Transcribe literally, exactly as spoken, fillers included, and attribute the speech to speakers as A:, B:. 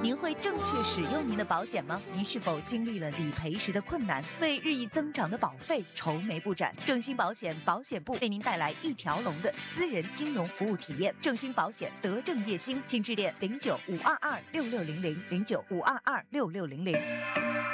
A: 您会正确使用您的保险吗？您是否经历了理赔时的困难，为日益增长的保费愁眉不展？正兴保险保险部为您带来一条龙的私人金融服务体验。正兴保险德正叶兴，请致电零九五二二六六零零零九五二二六六零零。